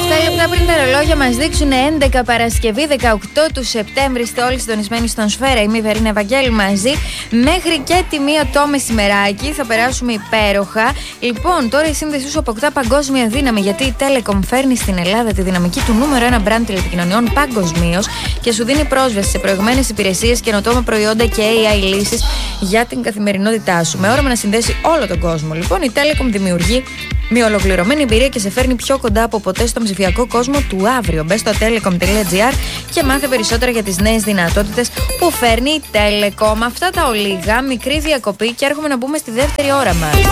Λεπτά πριν τα ρολόγια μας δείξουν 11 Παρασκευή 18 του Σεπτέμβρη. Είστε όλοι συντονισμένοι στον Σφαίρα. Είμαι η Βερίνα Ευαγγέλη μαζί. Μέχρι και τη 1 το μεσημεράκι θα περάσουμε υπέροχα. Λοιπόν, τώρα η σύνδεσή σου αποκτά παγκόσμια δύναμη, γιατί η Telecom φέρνει στην Ελλάδα τη δυναμική του νούμερο 1 brand τηλεπικοινωνιών παγκοσμίως και σου δίνει πρόσβαση σε προηγμένες υπηρεσίες, καινοτόμα προϊόντα και AI λύσεις για την καθημερινότητά σου. Με όραμα να συνδέσει όλο τον κόσμο. Λοιπόν, η Telecom δημιουργεί μια ολοκληρωμένη εμπειρία και σε φέρνει πιο κοντά από ποτέ στο ψηφιακό κόσμο του αύριο. Μπες στο telecom.gr και μάθε περισσότερα για τις νέες δυνατότητες που φέρνει η Telecom. Αυτά τα ολίγα, μικρή διακοπή και έρχομαι να μπούμε στη δεύτερη ώρα μας.